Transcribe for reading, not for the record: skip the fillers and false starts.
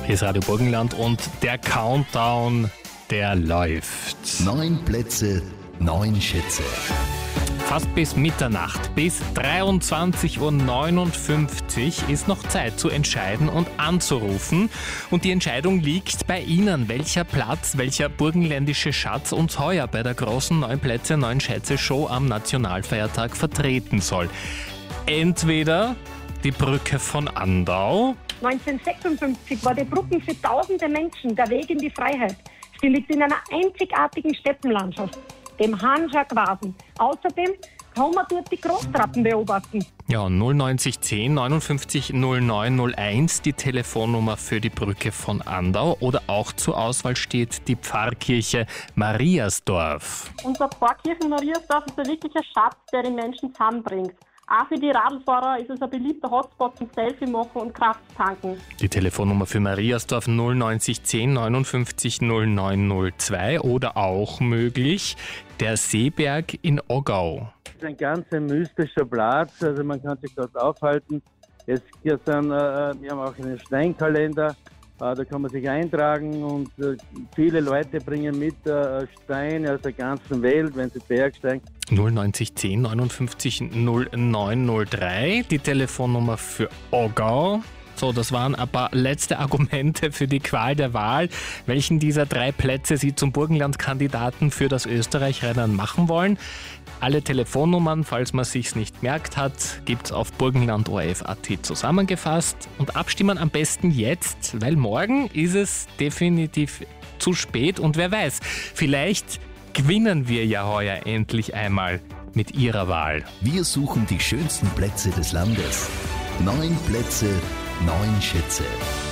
Hier ist Radio Burgenland und der Countdown, der läuft. 9 Plätze, 9 Schätze. Fast bis Mitternacht, bis 23.59 Uhr ist noch Zeit zu entscheiden und anzurufen. Und die Entscheidung liegt bei Ihnen, welcher Platz, welcher burgenländische Schatz uns heuer bei der großen 9 Plätze, 9 Schätze Show am Nationalfeiertag vertreten soll. Entweder die Brücke von Andau. 1956 war die Brücke für tausende Menschen der Weg in die Freiheit. Sie liegt in einer einzigartigen Steppenlandschaft, dem Hanscha-Quasen. Außerdem kann man dort die Großtrappen beobachten. Ja, 09010 59 0901, die Telefonnummer für die Brücke von Andau. Oder auch zur Auswahl steht die Pfarrkirche Mariasdorf. Unser Pfarrkirchen Mariasdorf ist ein wirklicher Schatz, der die Menschen zusammenbringt. Auch für die Radlfahrer ist es ein beliebter Hotspot zum Selfie machen und Kraft tanken. Die Telefonnummer für Mariasdorf 09010 59 0902 oder auch möglich der Seeberg in Oggau. Das ist ein ganz mystischer Platz, also man kann sich dort aufhalten. Wir haben auch einen Steinkalender, da kann man sich eintragen und viele Leute bringen mit Steine aus der ganzen Welt, wenn sie bergsteigen. 09010 59 0903, die Telefonnummer für Oggau. So, das waren ein paar letzte Argumente für die Qual der Wahl, welchen dieser 3 Plätze Sie zum Burgenland-Kandidaten für das Österreich-Rennen machen wollen. Alle Telefonnummern, falls man sich's nicht merkt hat, gibt's auf burgenland.orf.at zusammengefasst. Und abstimmen am besten jetzt, weil morgen ist es definitiv zu spät. Und wer weiß, vielleicht gewinnen wir ja heuer endlich einmal mit Ihrer Wahl. Wir suchen die schönsten Plätze des Landes. 9 Plätze, 9 Schätze.